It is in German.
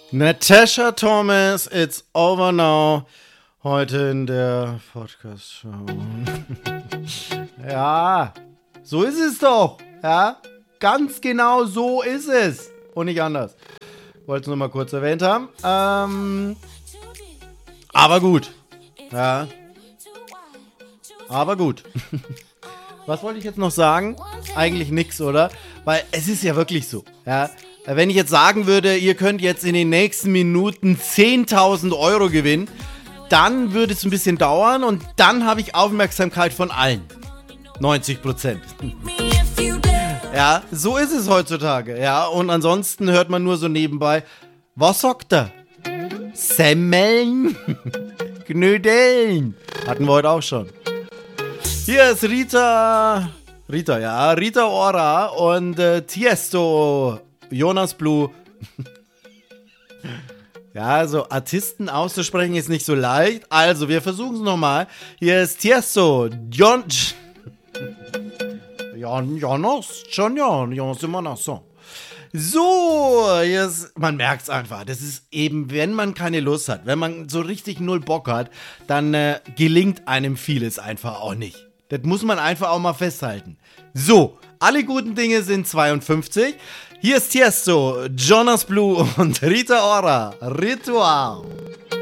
Natasha Thomas, it's over now. Heute in der Podcast-Show. Ja, so ist es doch. Ja, ganz genau so ist es. Und nicht anders. Wollte es nur mal kurz erwähnt haben. Aber gut. Ja. Aber gut. Was wollte ich jetzt noch sagen? Eigentlich nix, oder? Weil es ist ja wirklich so. Ja. Wenn ich jetzt sagen würde, ihr könnt jetzt in den nächsten Minuten 10.000 Euro gewinnen, dann würde es ein bisschen dauern und dann habe ich Aufmerksamkeit von allen. 90%. Ja, so ist es heutzutage. Ja, und ansonsten hört man nur so nebenbei, was sagt er? Semmeln? Knödeln. Hatten wir heute auch schon. Hier ist Rita Ora und Tiesto, Jonas Blue. Ja, also Artisten auszusprechen ist nicht so leicht. Also, wir versuchen es nochmal. Hier ist Tiesto, Jonas. So, man merkt es einfach. Das ist eben, wenn man keine Lust hat, wenn man so richtig null Bock hat, dann gelingt einem vieles einfach auch nicht. Das muss man einfach auch mal festhalten. So, alle guten Dinge sind 52. Hier ist Tiesto, Jonas Blue und Rita Ora. Ritual.